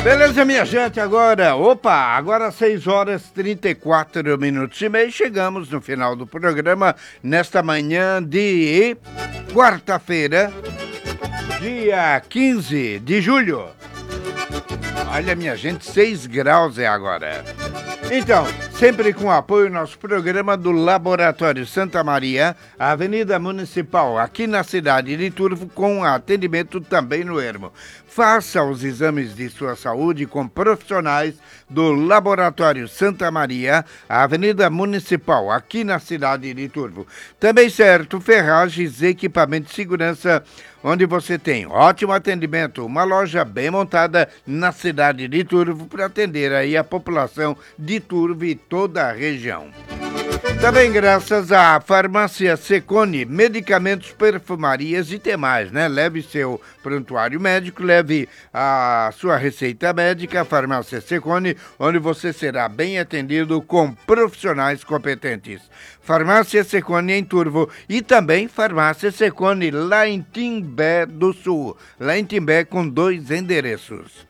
Beleza, minha gente, agora 6 horas 34 minutos e meio, chegamos no final do programa, nesta manhã de quarta-feira, dia 15 de julho. Olha, minha gente, 6 graus é agora. Então, sempre com apoio ao nosso programa do Laboratório Santa Maria, Avenida Municipal, aqui na cidade de Turvo, com atendimento também no Ermo. Faça os exames de sua saúde com profissionais do Laboratório Santa Maria, Avenida Municipal, aqui na cidade de Turvo. Também certo, ferragens e equipamento de segurança, onde você tem ótimo atendimento, uma loja bem montada na cidade de Turvo para atender aí a população de Turvo e toda a região. Também graças à Farmácia Secone, medicamentos, perfumarias e demais, né? Leve seu prontuário médico, leve a sua receita médica, Farmácia Secone, onde você será bem atendido com profissionais competentes. Farmácia Secone em Turvo e também Farmácia Secone lá em Timbé do Sul, lá em Timbé com 2 endereços.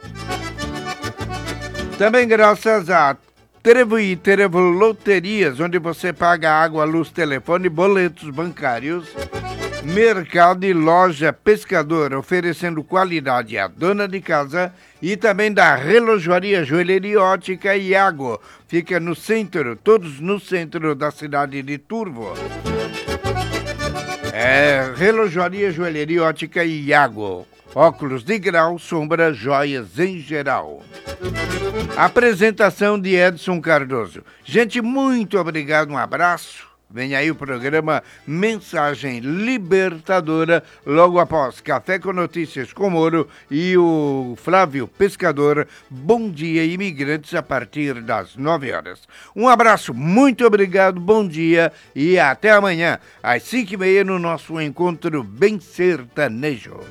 Também graças a Trevo e Trevo Loterias, onde você paga água, luz, telefone, boletos bancários. Mercado e loja Pescador, oferecendo qualidade à dona de casa. E também da Relojoaria, Joalheria Ótica e Iago. Fica no centro, todos no centro da cidade de Turvo. Relojoaria, Joalheria Ótica e Iago. Óculos de grau, sombra, joias em geral. Apresentação de Edson Cardoso. Gente, muito obrigado, um abraço. Vem aí o programa Mensagem Libertadora, logo após Café com Notícias com Moro e o Flávio Pescador. Bom dia, imigrantes, a partir das 9 horas. Um abraço, muito obrigado, bom dia e até amanhã, às 5h30, no nosso encontro bem sertanejo.